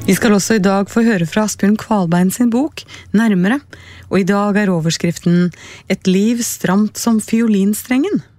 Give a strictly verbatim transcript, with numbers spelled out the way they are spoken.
Vi skal også i dag få høre fra Asbjørn Kvalbein sin bok, Nærmere, og i dag er overskriften «Et liv stramt som fiolinstrengen».